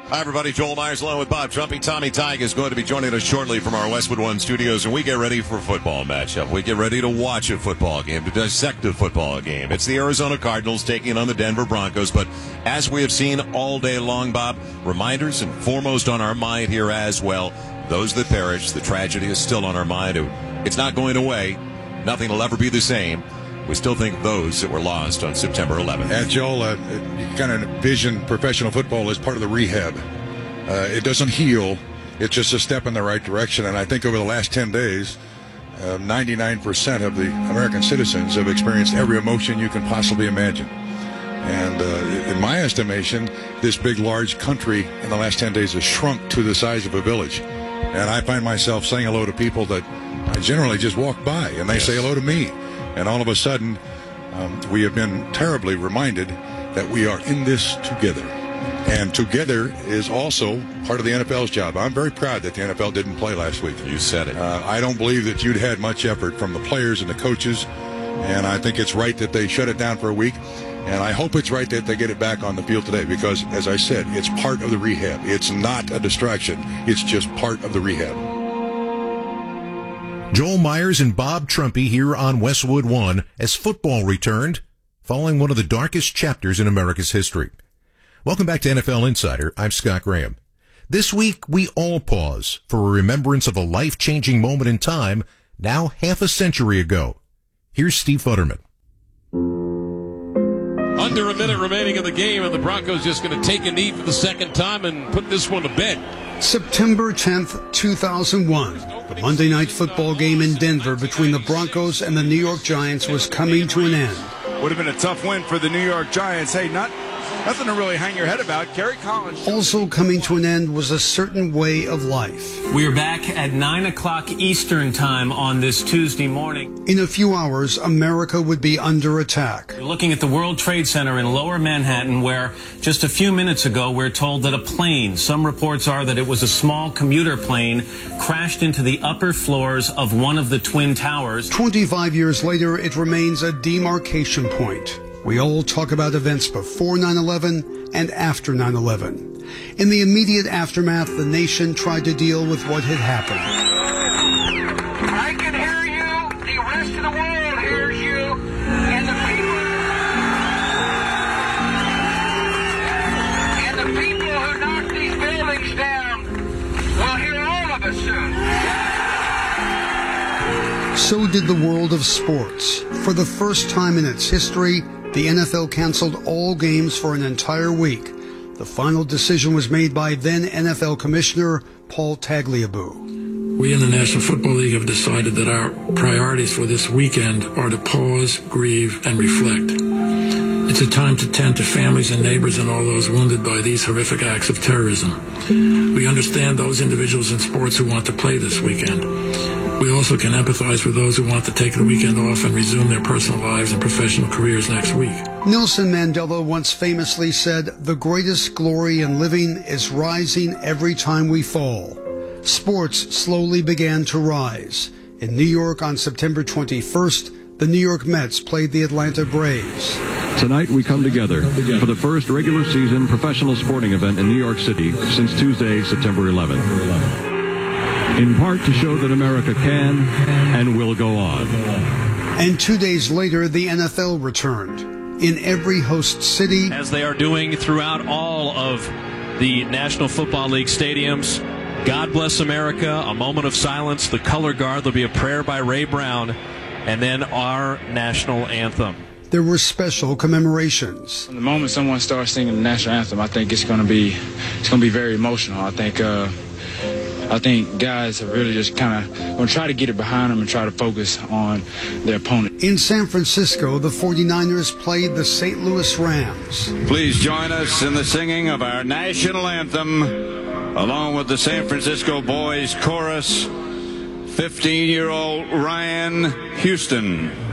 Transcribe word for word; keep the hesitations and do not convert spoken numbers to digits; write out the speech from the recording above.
Hi, everybody. Joel Myers along with Bob Trumpy. Tommy Tig is going to be joining us shortly from our Westwood One studios, and we get ready for a football matchup. We get ready to watch a football game, to dissect a football game. It's the Arizona Cardinals taking on the Denver Broncos, but as we have seen all day long, Bob, reminders and foremost on our mind here as well, those that perish, the tragedy is still on our mind. It's not going away. Nothing will ever be the same. We still think of those that were lost on September eleventh. Yeah, Joel, uh, you kind of envision professional football as part of the rehab. Uh, it doesn't heal. It's just a step in the right direction. And I think over the last ten days, uh, ninety-nine percent of the American citizens have experienced every emotion you can possibly imagine. And uh, in my estimation, this big, large country in the last ten days has shrunk to the size of a village. And I find myself saying hello to people that I generally just walk by, and they yes. say hello to me. And all of a sudden, um, we have been terribly reminded that we are in this together. And together is also part of the N F L's job. I'm very proud that the N F L didn't play last week. You said it. Uh, I don't believe that you'd had much effort from the players and the coaches. And I think it's right that they shut it down for a week. And I hope it's right that they get it back on the field today because, as I said, it's part of the rehab. It's not a distraction. It's just part of the rehab. Joel Myers and Bob Trumpy here on Westwood One as football returned, following one of the darkest chapters in America's history. Welcome back to N F L Insider. I'm Scott Graham. This week, we all pause for a remembrance of a life-changing moment in time now half a century ago. Here's Steve Futterman. Under a minute remaining in the game, and the Broncos just going to take a knee for the second time and put this one to bed. September tenth, two thousand one, the Monday Night Football game in Denver between the Broncos and the New York Giants was coming to an end. Would have been a tough win for the New York Giants. Hey, not nothing to really hang your head about. Kerry Collins. Also coming to an end was a certain way of life. We are back at nine o'clock Eastern time on this Tuesday morning. In a few hours, America would be under attack. We're looking at the World Trade Center in Lower Manhattan, where just a few minutes ago we're told that a plane, some reports are that it was a small commuter plane, crashed into the upper floors of one of the Twin Towers. twenty-five years later, it remains a demarcation point. We all talk about events before nine eleven and after nine eleven. In the immediate aftermath, the nation tried to deal with what had happened. I can hear you. The rest of the world hears you. And the people, and the people who knocked these buildings down will hear all of us soon. So did the world of sports. For the first time in its history, the N F L canceled all games for an entire week. The final decision was made by then N F L Commissioner Paul Tagliabue. We in the National Football League have decided that our priorities for this weekend are to pause, grieve, and reflect. It's a time to tend to families and neighbors and all those wounded by these horrific acts of terrorism. We understand those individuals in sports who want to play this weekend. We also can empathize with those who want to take the weekend off and resume their personal lives and professional careers next week. Nelson Mandela once famously said, "The greatest glory in living is rising every time we fall." Sports slowly began to rise. In New York on September twenty-first, the New York Mets played the Atlanta Braves. Tonight we come together for the first regular season professional sporting event in New York City since Tuesday, September eleventh. In part to show that America can and will go on. And two days later, the N F L returned. In every host city, as they are doing throughout all of the National Football League stadiums, God Bless America, a moment of silence, the color guard, there'll be a prayer by Ray Brown, and then our national anthem. There were special commemorations. From the moment someone starts singing the national anthem, I think it's going to be it's going to be very emotional. I think uh, I think guys are really just kind of going to try to get it behind them and try to focus on their opponent. In San Francisco, the forty-niners played the Saint Louis Rams. Please join us in the singing of our national anthem, along with the San Francisco Boys Chorus, fifteen-year-old Ryan Houston.